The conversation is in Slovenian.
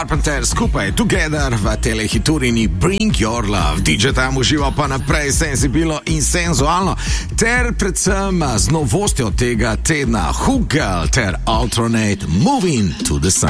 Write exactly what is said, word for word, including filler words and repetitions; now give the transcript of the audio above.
Carpenter skupaj Together v telehiturini Bring Your Love. D J tam uživa pa naprej senzibilno in senzualno, ter predvsem z novostjo tega tedna Hook Girl ter Alternate Moving to the Sun.